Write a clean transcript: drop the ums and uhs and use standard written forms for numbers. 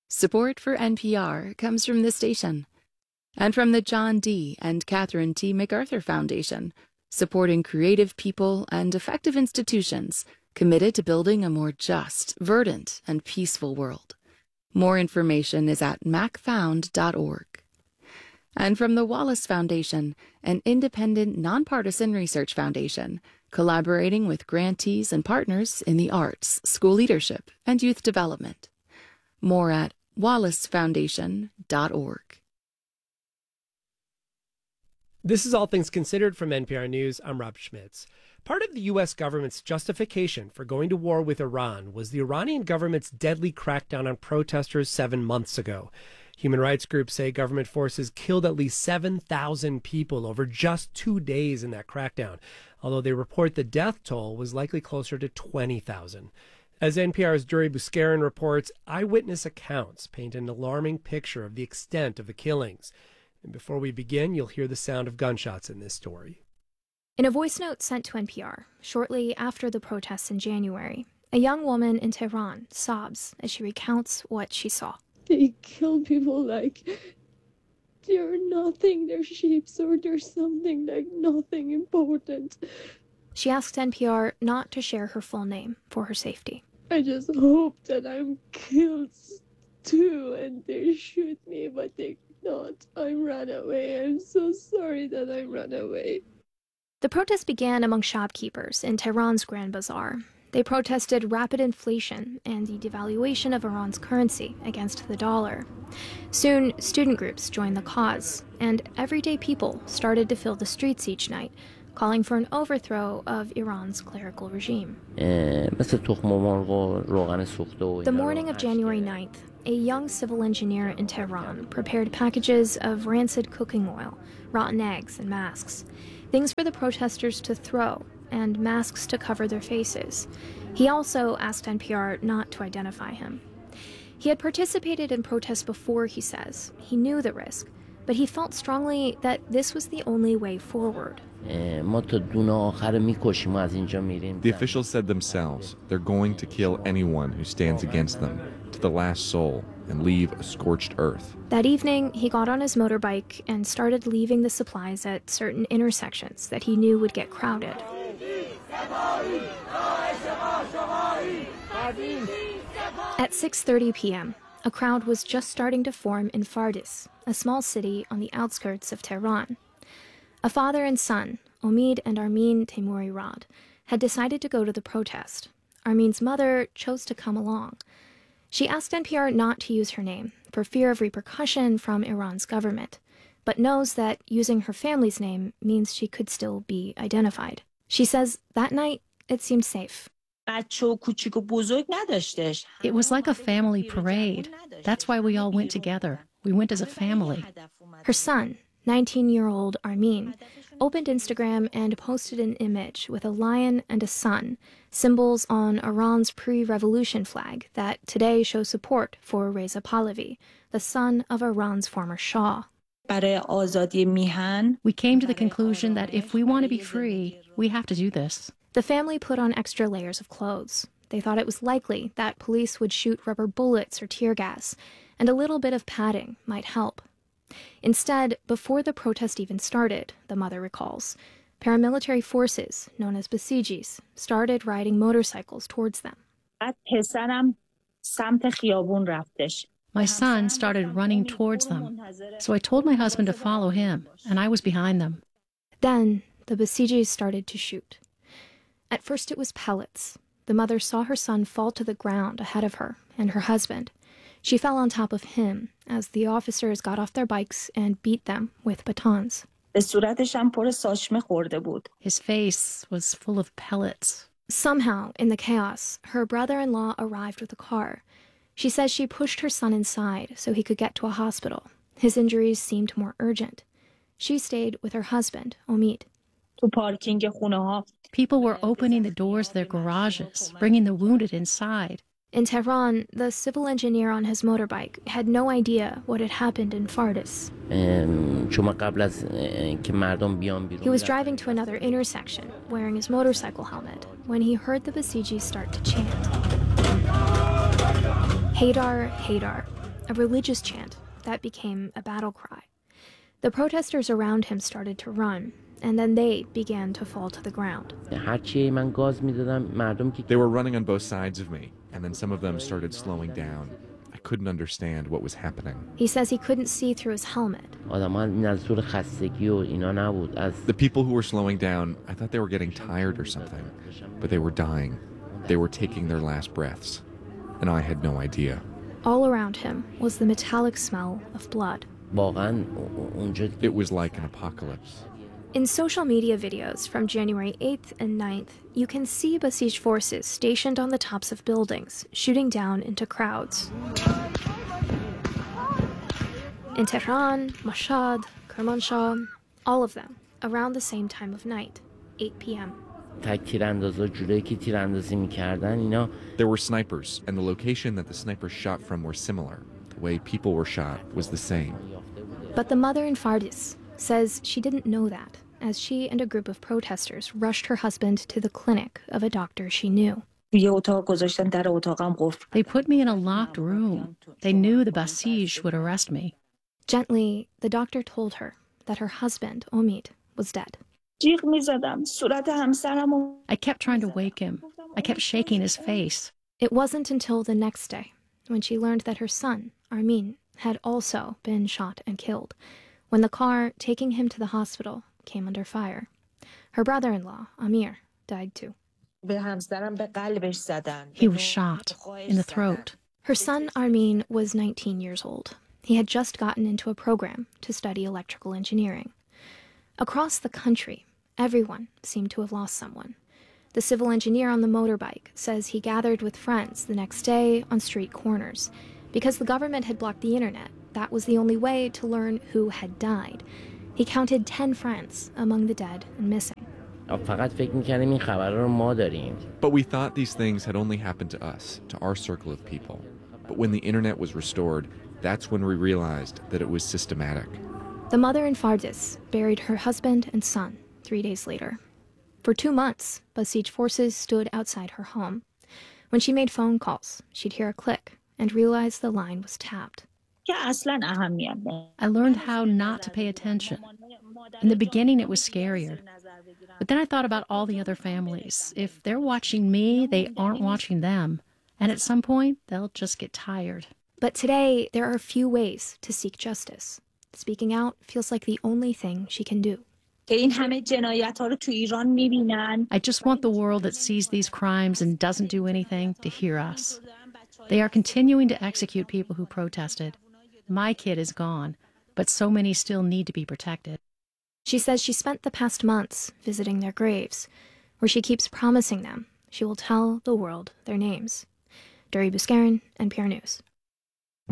Support for NPR comes from this station and from the John D. and Catherine T. MacArthur Foundation, supporting creative people and effective institutions committed to building a more just, verdant, and peaceful world. More information is at macfound.org. And from the Wallace Foundation, an independent, nonpartisan research foundation, collaborating with grantees and partners in the arts, school leadership, and youth development. More at wallacefoundation.org. This is All Things Considered from NPR News. I'm Rob Schmitz. Part of the U.S. government's justification for going to war with Iran was the Iranian government's deadly crackdown on protesters 7 months ago. Human rights groups say government forces killed at least 7,000 people over just 2 days in that crackdown, although they report the death toll was likely closer to 20,000. As NPR's Duri Buscarin reports, eyewitness accounts paint an alarming picture of the extent of the killings. And before we begin, you'll hear the sound of gunshots in this story. In a voice note sent to NPR shortly after the protests in January, a young woman in Tehran sobs as she recounts what she saw. They kill people like they're nothing, they're sheep, or they're something like nothing important. She asked NPR not to share her full name for her safety. I just hope that I'm killed too and they shoot me, but they not. I ran away. I'm so sorry that I ran away. The protest began among shopkeepers in Tehran's Grand Bazaar. They protested rapid inflation and the devaluation of Iran's currency against the dollar. Soon, student groups joined the cause, and everyday people started to fill the streets each night, calling for an overthrow of Iran's clerical regime. The morning of January 9th, a young civil engineer in Tehran prepared packages of rancid cooking oil, rotten eggs, and masks. Things for the protesters to throw, and masks to cover their faces. He also asked NPR not to identify him. He had participated in protests before, he says. He knew the risk, but he felt strongly that this was the only way forward. The officials said themselves they're going to kill anyone who stands against them, to the last soul, and leave a scorched earth. That evening, he got on his motorbike and started leaving the supplies at certain intersections that he knew would get crowded. At 6:30 p.m., a crowd was just starting to form in Fardis, a small city on the outskirts of Tehran. A father and son, Omid and Armin Teimouri-Rad, had decided to go to the protest. Armin's mother chose to come along. She asked NPR not to use her name for fear of repercussion from Iran's government, but knows that using her family's name means she could still be identified. She says that night it seemed safe. It was like a family parade. That's why we all went together. We went as a family. Her son, 19-year-old Armin, opened Instagram and posted an image with a lion and a sun, symbols on Iran's pre-revolution flag that today shows support for Reza Pahlavi, the son of Iran's former Shah. We came to the conclusion that if we want to be free, we have to do this. The family put on extra layers of clothes. They thought it was likely that police would shoot rubber bullets or tear gas, and a little bit of padding might help. Instead, before the protest even started, the mother recalls, paramilitary forces, known as Basijis, started riding motorcycles towards them. My son started running towards them, so I told my husband to follow him, and I was behind them. Then, the Basijis started to shoot. At first it was pellets. The mother saw her son fall to the ground ahead of her and her husband. She fell on top of him as the officers got off their bikes and beat them with batons. His face was full of pellets. Somehow, in the chaos, her brother-in-law arrived with a car. She says she pushed her son inside so he could get to a hospital. His injuries seemed more urgent. She stayed with her husband, Omid. People were opening the doors of their garages, bringing the wounded inside. In Tehran, the civil engineer on his motorbike had no idea what had happened in Fardis. He was driving to another intersection, wearing his motorcycle helmet, when he heard the Basijis start to chant. Haydar, Haydar. a religious chant that became a battle cry. The protesters around him started to run, and then they began to fall to the ground. They were running on both sides of me, and then some of them started slowing down. I couldn't understand what was happening. He says he couldn't see through his helmet. The people who were slowing down, I thought they were getting tired or something, but they were dying. They were taking their last breaths, and I had no idea. All around him was the metallic smell of blood. It was like an apocalypse. In social media videos from January 8th and 9th, you can see Basij forces stationed on the tops of buildings, shooting down into crowds. In Tehran, Mashhad, Kermanshah, all of them around the same time of night, 8 p.m. There were snipers, and the location that the snipers shot from were similar. The way people were shot was the same. But the mother in Fardis says she didn't know that, as she and a group of protesters rushed her husband to the clinic of a doctor she knew. They put me in a locked room. They knew the Basij would arrest me. Gently, the doctor told her that her husband, Omid, was dead. I kept trying to wake him. I kept shaking his face. It wasn't until the next day when she learned that her son, Armin, had also been shot and killed, when the car taking him to the hospital came under fire. Her brother-in-law, Amir, died too. He was shot in the throat. Her son, Armin, was 19 years old. He had just gotten into a program to study electrical engineering. Across the country, everyone seemed to have lost someone. The civil engineer on the motorbike says he gathered with friends the next day on street corners. Because the government had blocked the internet, that was the only way to learn who had died. He counted 10 friends among the dead and missing. But we thought these things had only happened to us, to our circle of people. But when the internet was restored, that's when we realized that it was systematic. The mother in Fardis buried her husband and son 3 days later. For 2 months, Basij forces stood outside her home. When she made phone calls, she'd hear a click and realize the line was tapped. I learned how not to pay attention. In the beginning, it was scarier. But then I thought about all the other families. If they're watching me, they aren't watching them. And at some point, they'll just get tired. But today, there are few ways to seek justice. Speaking out feels like the only thing she can do. I just want the world that sees these crimes and doesn't do anything to hear us. They are continuing to execute people who protested. My kid is gone, but so many still need to be protected. She says she spent the past months visiting their graves, where she keeps promising them she will tell the world their names. Duri Buscarin, NPR News.